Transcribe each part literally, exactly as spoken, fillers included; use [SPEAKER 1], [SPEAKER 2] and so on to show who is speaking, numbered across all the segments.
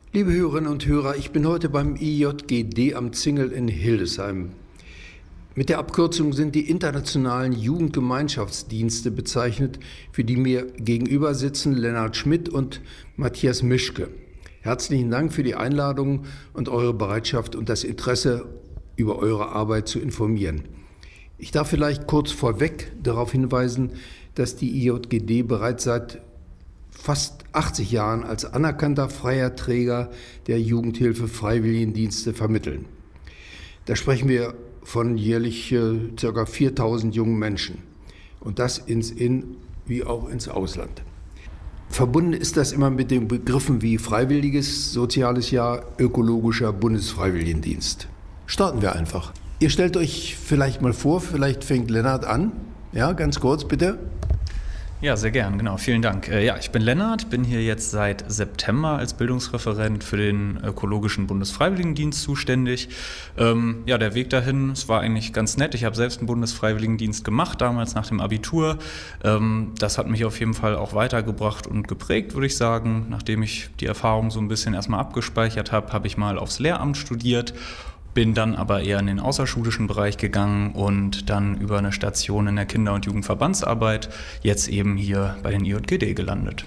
[SPEAKER 1] Liebe Hörerinnen und Hörer, ich bin heute beim I J G D am Zingel in Hildesheim. Mit der Abkürzung sind die internationalen Jugendgemeinschaftsdienste bezeichnet, für die mir gegenüber sitzen Lennart Schmidt und Matthias Mischke. Herzlichen Dank für die Einladung und eure Bereitschaft und das Interesse, über eure Arbeit zu informieren. Ich darf vielleicht kurz vorweg darauf hinweisen, dass die I J G D bereits seit fast achtzig Jahren als anerkannter freier Träger der Jugendhilfe Freiwilligendienste vermitteln. Da sprechen wir von jährlich äh, ca. viertausend jungen Menschen und das ins In- wie auch ins Ausland. Verbunden ist das immer mit den Begriffen wie freiwilliges soziales Jahr, ökologischer Bundesfreiwilligendienst. Starten wir einfach. Ihr stellt euch vielleicht mal vor, vielleicht fängt Lennart an. Ja, ganz kurz bitte.
[SPEAKER 2] Ja, sehr gern, genau. Vielen Dank. Äh, ja, ich bin Lennart, bin hier jetzt seit September als Bildungsreferent für den ökologischen Bundesfreiwilligendienst zuständig. Ähm, ja, der Weg dahin, es war eigentlich ganz nett. Ich habe selbst einen Bundesfreiwilligendienst gemacht, damals nach dem Abitur. Ähm, das hat mich auf jeden Fall auch weitergebracht und geprägt, würde ich sagen. Nachdem ich die Erfahrung so ein bisschen erstmal abgespeichert habe, habe ich mal aufs Lehramt studiert. Bin dann aber eher in den außerschulischen Bereich gegangen und dann über eine Station in der Kinder- und Jugendverbandsarbeit jetzt eben hier bei den I J G D gelandet.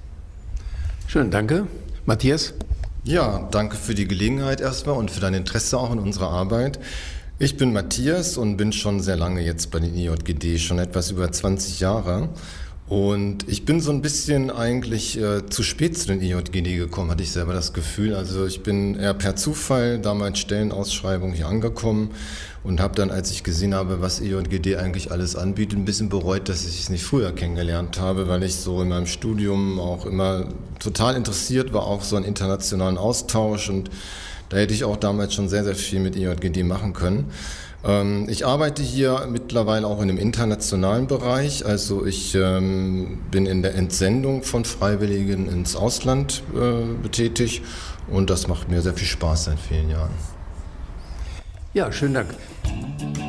[SPEAKER 1] Schön, danke. Matthias?
[SPEAKER 3] Ja, danke für die Gelegenheit erstmal und für dein Interesse auch in unserer Arbeit. Ich bin Matthias und bin schon sehr lange jetzt bei den I J G D, schon etwas über zwanzig Jahre. Und ich bin so ein bisschen eigentlich äh, zu spät zu den I J G D gekommen, hatte ich selber das Gefühl. Also ich bin eher per Zufall damals Stellenausschreibung hier angekommen und habe dann, als ich gesehen habe, was I J G D eigentlich alles anbietet, ein bisschen bereut, dass ich es nicht früher kennengelernt habe, weil ich so in meinem Studium auch immer total interessiert war, auch so an internationalen Austausch, und da hätte ich auch damals schon sehr, sehr viel mit I J G D machen können. Ich arbeite hier mittlerweile auch in dem internationalen Bereich, also ich ähm, bin in der Entsendung von Freiwilligen ins Ausland äh, betätigt und das macht mir sehr viel Spaß seit vielen Jahren.
[SPEAKER 1] Ja, schönen Dank.